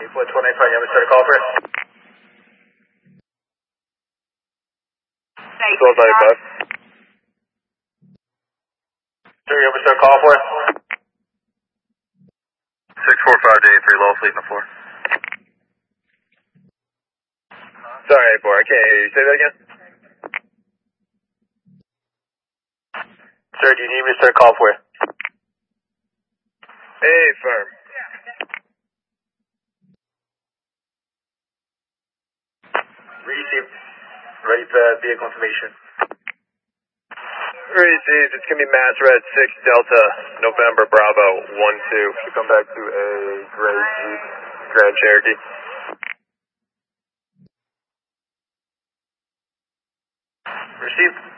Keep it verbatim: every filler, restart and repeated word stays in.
four twelve ninety-five, you have a start call for it? twelve ninety-five. Sir, you have a start call for it? six four five to eight three, low fleet in the floor. Sorry, eight four, I can't hear you. Say that again? Sir, do you need me to start call for it? Hey, firm. Received. Ready for vehicle information. Received. It's going to be Mass Red six Delta November Bravo one two. Should come back to a gray Jeep Grand Cherokee. Received.